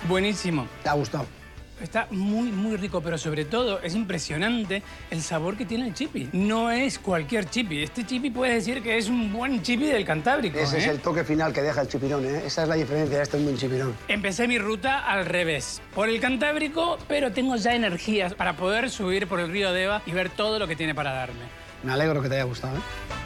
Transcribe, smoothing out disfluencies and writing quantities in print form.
Buenísimo. ¿Te ha gustado? Está muy, muy rico, pero sobre todo es impresionante el sabor que tiene el chipi. No es cualquier chipi. Este chipi puedes decir que es un buen chipi del Cantábrico. Ese es el toque final que deja el chipirón, ¿eh? Esa es la diferencia, este es un buen chipirón. Empecé mi ruta al revés, por el Cantábrico, pero tengo ya energías para poder subir por el río Deva y ver todo lo que tiene para darme. Me alegro que te haya gustado, ¿eh?